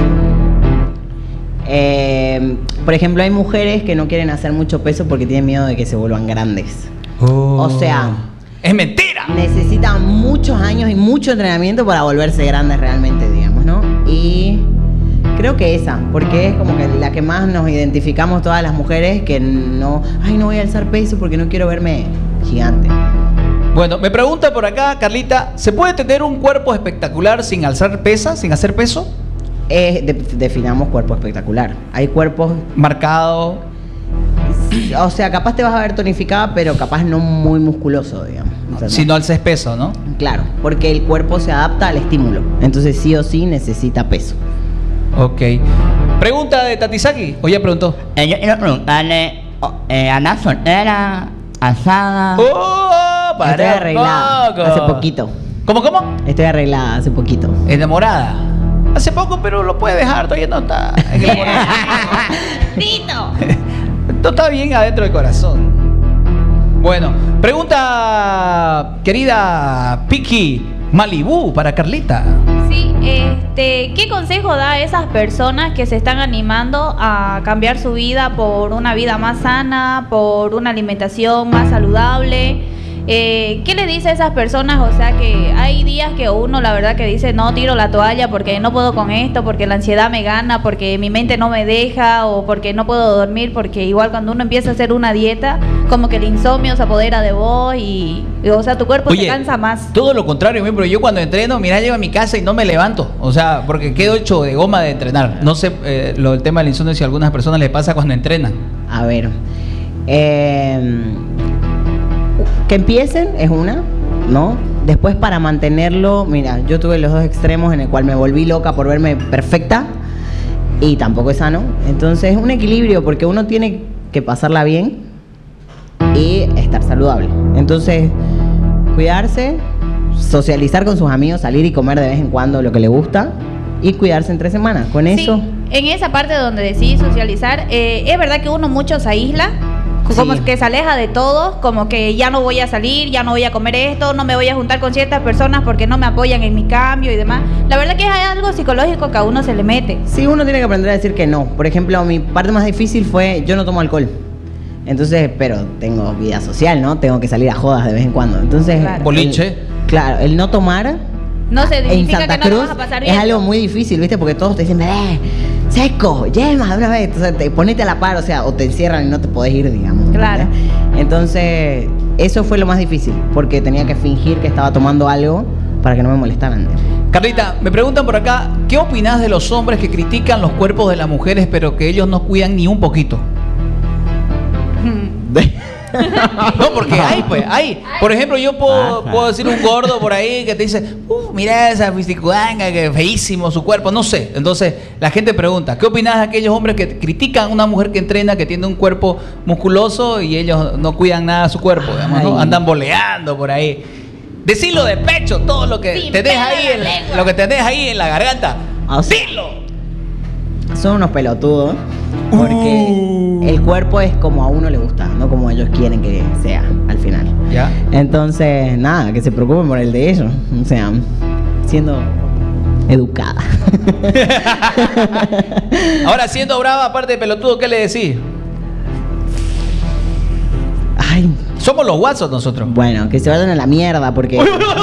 Eh, por ejemplo, hay mujeres que no quieren hacer mucho peso porque tienen miedo de que se vuelvan grandes. O sea, es mentira. Necesitan muchos años y mucho entrenamiento para volverse grandes realmente, digamos, ¿no? Y creo que esa, porque es como que la que más nos identificamos todas las mujeres, que no, ay, no voy a alzar peso porque no quiero verme gigante. Bueno, me pregunta por acá, Carlita, ¿se puede tener un cuerpo espectacular sin alzar pesa, sin hacer peso? Eh, de- definamos cuerpo espectacular. Hay cuerpos marcados. O sea, capaz te vas a ver tonificada, pero capaz no muy musculoso, digamos. ¿Entendés? Si no alces peso, ¿no? Claro, porque el cuerpo se adapta al estímulo. Entonces sí o sí necesita peso. Ok. Pregunta de Tatisaki, o ya preguntó. Eh, yo quiero preguntarle, oh, eh, ¿andás soltera, asada? ¡Oh! Para Estoy arreglada poco. hace poquito. ¿Cómo, cómo? Estoy arreglada hace poquito. Enamorada. Hace poco, pero lo puede dejar, todavía no está en el Tito. Esto está bien adentro del corazón. Bueno, pregunta querida Piki Malibú para Carlita. Sí, este, ¿qué consejo da a esas personas que se están animando a cambiar su vida por una vida más sana, por una alimentación más saludable? Eh, ¿Qué le dice a esas personas? O sea, que hay días que uno la verdad que dice, no, tiro la toalla porque no puedo con esto, porque la ansiedad me gana, porque mi mente no me deja, o porque no puedo dormir, porque igual cuando uno empieza a hacer una dieta, como que el insomnio se apodera de vos y, y, o sea, tu cuerpo Oye, se cansa más. Todo lo contrario, pero yo cuando entreno, mira, llego a mi casa y no me levanto. O sea, porque quedo hecho de goma de entrenar. No sé, eh, lo del tema del insomnio, si a algunas personas les pasa cuando entrenan. A ver. Eh, que empiecen es una, ¿no? Después para mantenerlo, mira, yo tuve los dos extremos en el cual me volví loca por verme perfecta y tampoco es sano. Entonces es un equilibrio porque uno tiene que pasarla bien y estar saludable. Entonces, cuidarse, socializar con sus amigos, salir y comer de vez en cuando lo que le gusta y cuidarse entre semanas. Con eso... Sí, en esa parte donde decís socializar, eh, es verdad que uno mucho se aísla, como Sí. que se aleja de todos, como que ya no voy a salir, ya no voy a comer esto, no me voy a juntar con ciertas personas porque no me apoyan en mi cambio y demás. La verdad que es algo psicológico que a uno se le mete. Sí, uno tiene que aprender a decir que no. Por ejemplo, mi parte más difícil fue yo no tomo alcohol. Entonces, pero tengo vida social, ¿no? Tengo que salir a jodas de vez en cuando. Entonces, Claro. Boliche. el- claro, el no tomar No se en significa Santa que no lo Cruz vas a pasar es bien. algo muy difícil, ¿viste? Porque todos te dicen, eh, seco, yema, de una vez. Entonces, te, ponete a la par, o sea, o te encierran y no te podés ir, digamos. Claro. ¿entendés? Entonces, eso fue lo más difícil, porque tenía que fingir que estaba tomando algo para que no me molestaran. Carlita, me preguntan por acá, ¿qué opinas de los hombres que critican los cuerpos de las mujeres pero que ellos no cuidan ni un poquito? No, porque hay, pues, hay. Por ejemplo, yo puedo, puedo decir un gordo por ahí que te dice, uh, mira esa fisicudanga, que feísimo su cuerpo, no sé. Entonces, la gente pregunta, ¿qué opinas de aquellos hombres que critican a una mujer que entrena, que tiene un cuerpo musculoso y ellos no cuidan nada de su cuerpo, digamos, ¿no? Ay. Andan boleando por ahí. Decirlo de pecho, todo lo que Sin tenés pelo ahí, en en la la- lengua. lo que tenés ahí en la garganta. O sea, Dilo. son unos pelotudos porque Uh. el cuerpo es como a uno le gusta, no como ellos quieren que sea al final. Ya. Entonces, nada, que se preocupen por el de ellos, o sea, siendo educada. Ahora, siendo brava, aparte de pelotudo, ¿qué le decís? Ay, Somos los guasos nosotros. bueno, que se vayan a la mierda porque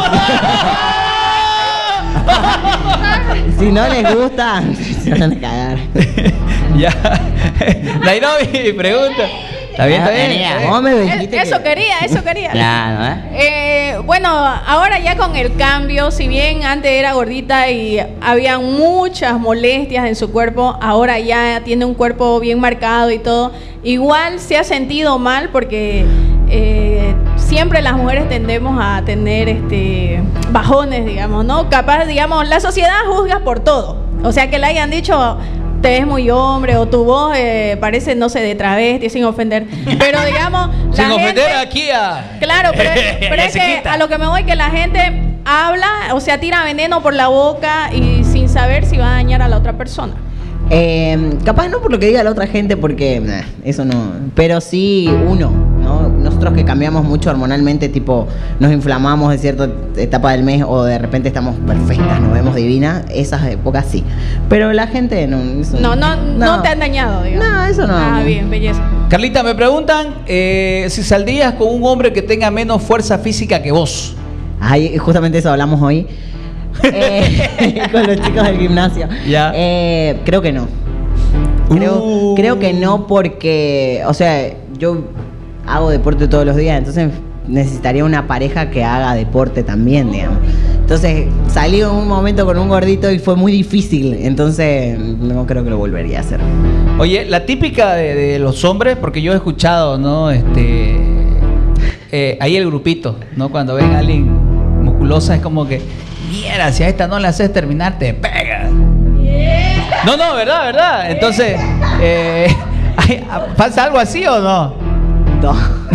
si no les gusta, se van a cagar. Ya. Nairobi, pregunta. ¿Está bien, está bien? Tenía. ¿Está bien? Vos me Eh, dijiste Eso que- quería, eso quería. Claro, ¿eh? Eh, bueno, ahora ya con el cambio, si bien antes era gordita y había muchas molestias en su cuerpo, ahora ya tiene un cuerpo bien marcado y todo, igual se ha sentido mal porque eh, siempre las mujeres tendemos a tener este bajones, digamos, ¿no? Capaz, digamos, la sociedad juzga por todo. O sea, que le hayan dicho, te ves muy hombre, o tu voz eh, parece, no sé, de travesti, sin ofender. Pero, digamos, la sin gente, ofender aquí a... Claro, pero, pero es que a lo que me voy, que la gente habla, o sea, tira veneno por la boca y sin saber si va a dañar a la otra persona. Eh, capaz no por lo que diga la otra gente, porque nah, eso no. Pero sí uno, ¿no? Nosotros que cambiamos mucho hormonalmente, tipo nos inflamamos en cierta etapa del mes o de repente estamos perfectas, nos vemos divinas, esas épocas sí. Pero la gente no. Eso, no, no, no, no te han dañado, digamos. No, eso no. Ah, bien, belleza. Carlita, me preguntan eh, si saldrías con un hombre que tenga menos fuerza física que vos. Ay, justamente eso hablamos hoy. Eh, con los chicos del gimnasio. Ya. Eh, creo que no. Creo, Uh. creo que no porque, o sea, yo hago deporte todos los días, entonces necesitaría una pareja que haga deporte también, digamos. Entonces salí en un momento con un gordito y fue muy difícil, entonces no creo que lo volvería a hacer. Oye, la típica de, de los hombres, porque yo he escuchado, ¿no? Este, eh, ahí el grupito, ¿no? Cuando ven a alguien musculosa es como que, mira, si a esta no la haces terminar, te pega. No, no, verdad, verdad. Entonces, eh, ¿pasa algo así o no? No.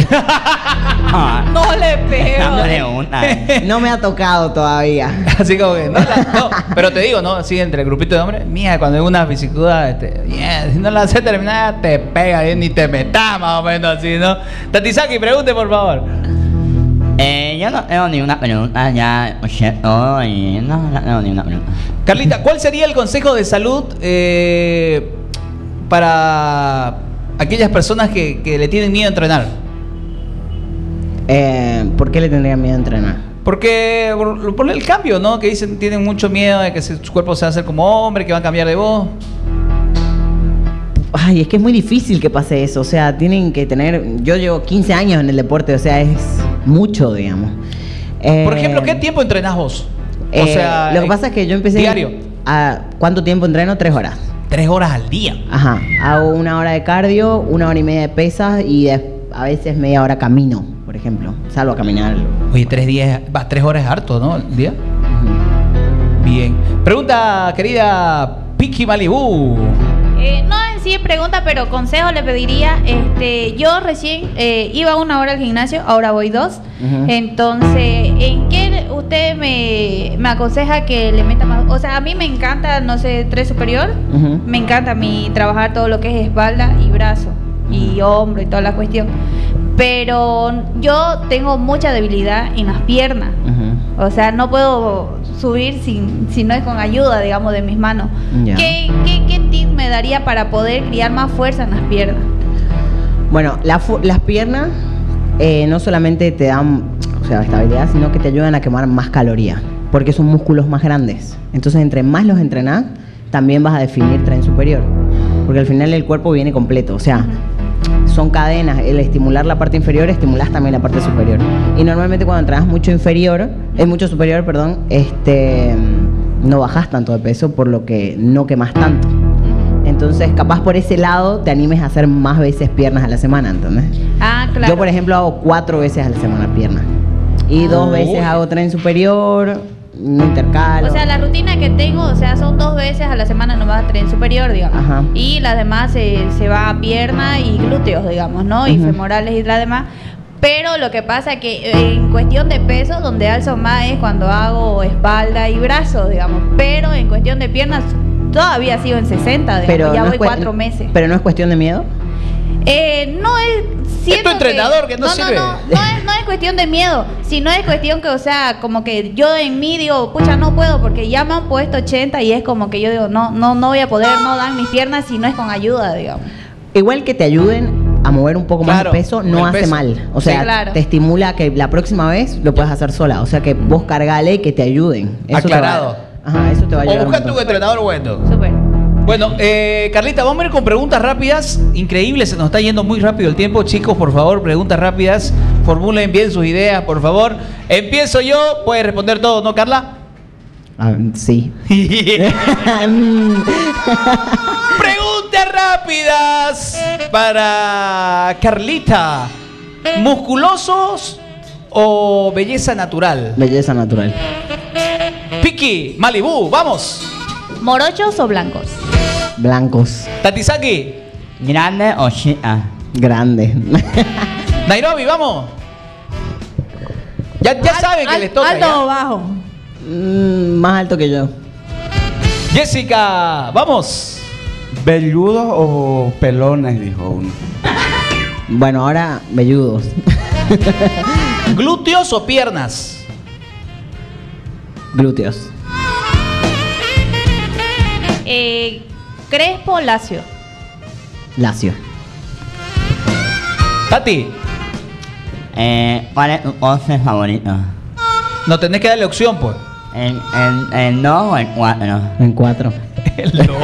No le pego. No, pregunta. No me ha tocado todavía. Así como que, no, la- no, pero te digo, ¿no? Sí, entre el grupito de hombres, mira, cuando hay una fisicuda, este, yeah, si no la haces terminar, te pega, eh, ni te metas, más o menos así, ¿no? Tatisaki, pregunte, por favor. Eh, yo no tengo ni una pregunta, ya, o sea, todo y no, no tengo ni una pregunta. Carlita, ¿cuál sería el consejo de salud eh, para aquellas personas que, que le tienen miedo a entrenar? Eh, ¿Por qué le tendría miedo a entrenar? Porque por, por el cambio, ¿no? Que dicen, tienen mucho miedo de que se- su cuerpo se va a hacer como hombre, que va a cambiar de voz. Ay, es que es muy difícil que pase eso. O sea, tienen que tener. Yo llevo quince años en el deporte, o sea, es mucho, digamos. Eh, Por ejemplo, ¿qué tiempo entrenás vos? O eh, sea, lo que pasa es que yo empecé. diario. A, ¿Cuánto tiempo entreno? Tres horas. Tres horas al día. Ajá. Hago una hora de cardio, una hora y media de pesas y de- a veces media hora camino, por ejemplo. Salgo a caminar. Oye, tres días, va, tres horas es harto, ¿no? ¿El día? Bien. Pregunta, querida Piki Malibu. Eh, no en sí pregunta, pero consejo le pediría. Este, yo recién eh, iba una hora al gimnasio, ahora voy dos. Ujú. Entonces, ¿en qué usted me, me aconseja que le meta más? O sea, a mí me encanta, no sé, tren superior. Ujú. Me encanta a mí trabajar todo lo que es espalda y brazo y hombro y toda la cuestión. Pero yo tengo mucha debilidad en las piernas. Ujú. O sea, no puedo subir sin, si no es con ayuda, digamos, de mis manos. Ya. ¿Qué, qué, qué tip me daría para poder criar más fuerza en las piernas? Bueno, la fu- las piernas eh, no solamente te dan, o sea, estabilidad, sino que te ayudan a quemar más calorías, porque son músculos más grandes. Entonces, entre más los entrenás, también vas a definir tren superior, porque al final el cuerpo viene completo, o sea, son cadenas. El estimular la parte inferior, estimulás también la parte superior. Y normalmente cuando entrenas mucho inferior, es mucho superior, perdón, este, no bajas tanto de peso, por lo que no quemas tanto. Entonces, capaz por ese lado te animes a hacer más veces piernas a la semana, ¿entendés? Ah, claro. Yo, por ejemplo, hago cuatro veces a la semana piernas. Y dos Uy. veces hago tren superior, no intercalo. O sea, la rutina que tengo, o sea, son dos veces a la semana nomás tren superior, digamos. Ajá. Y las demás se, se va a pierna y glúteos, digamos, ¿no? Y Ujú. femorales y la demás. Pero lo que pasa que eh, en cuestión de peso, donde alzo más es cuando hago espalda y brazos, digamos. Pero en cuestión de piernas, todavía sigo en sesenta, digamos. Pero ya no voy es cue- cuatro meses. Pero no es cuestión de miedo. Eh, no es... siento tu entrenador que no sirve. No, no, no es, no es cuestión de miedo, sino es cuestión que, o sea, como que yo en mí digo, pucha, no puedo porque ya me han puesto ochenta y es como que yo digo, no, no, no voy a poder, no dan mis piernas si no es con ayuda, digamos. Igual que te ayuden a mover un poco Claro, más de peso, no el hace peso. mal. O sea, Sí, claro. te estimula que la próxima vez lo puedas hacer sola. O sea, que vos cargale y que te ayuden. Eso te va- Aclarado. Ajá, eso te va a O ayudar. un busca tu montón. entrenador bueno. Súper. Bueno, eh, Carlita, vamos a ir con preguntas rápidas. Increíble, se nos está yendo muy rápido el tiempo. Chicos, por favor, preguntas rápidas. Formulen bien sus ideas, por favor. Empiezo yo, puedes responder todo, ¿no, Carla? Ah, sí. Preguntas rápidas para Carlita. ¿Musculosos o belleza natural? Belleza natural. Piki, Malibú, vamos. ¿Morochos o blancos? Blancos. Tatisaki, Grande o chica. Grande. Nairobi, vamos. Ya, ya saben que Al- les toca. ¿Alto ya. o bajo? Mm, más alto que yo. Jessica, vamos. ¿Velludos o pelones? Dijo uno. Bueno, ahora velludos. ¿Glúteos o piernas? Glúteos. Eh, ¿Crespo o lacio? Lacio. Tati, Eh, ¿Cuál es tu pose favorito? no tenés que darle opción, pues. ¿El, el, el dos o el cuatro? En cuatro. El dos.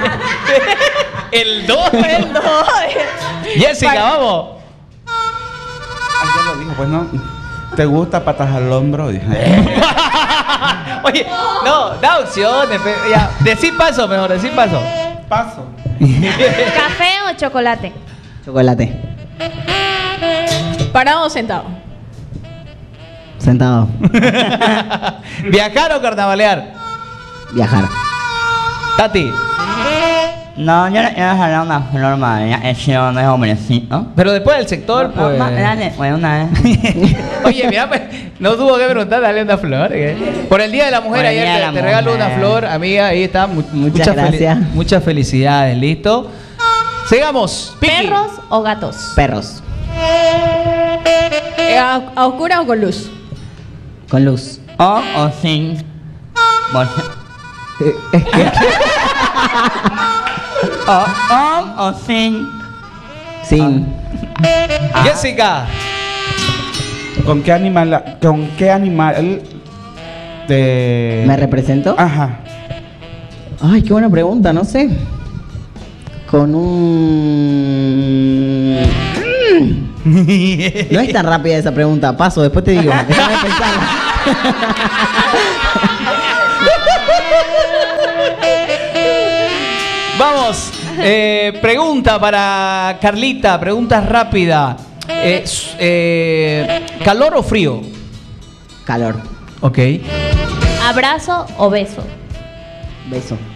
El dos. El dos. Jessica, vamos. Ay, ya lo dijo, pues no. ¿Te gusta patas al hombro? Dije. Oye, no, da opciones. pe- Ya, decí paso mejor, decí paso. Paso. ¿Café o chocolate? Chocolate. ¿Parado o sentado? Sentado. ¿Viajar o carnavalear? Viajar. Tati, No, yo le quiero dejar una flor más. Ya he sido de hombrecito. pero después del sector, No, pues. no, dale, pues una vez. Oye, mira, pues, no tuvo que preguntar, dale una flor. ¿eh? Por el Día de la Mujer, Por el ayer Día de te, la te regalo Mujer. una flor, amiga, ahí está. Mu- Muchas fel- gracias. muchas felicidades, listo. Sigamos. Piki. ¿Perros o gatos? Perros. Eh, ¿A, a oscura o con luz? Con luz. O o sin. Bolsa. O o o sin. Sin. Jessica, ¿Con qué animal? ¿Con qué animal te ¿Me represento? Ajá. Ay, qué buena pregunta, no sé. Con un... No es tan rápida esa pregunta, paso, después te digo. Déjame pensarla. vamos. Eh, pregunta para Carlita, pregunta rápida. Eh, s- eh, ¿Calor o frío? Calor. Ok. ¿Abrazo o beso? Beso.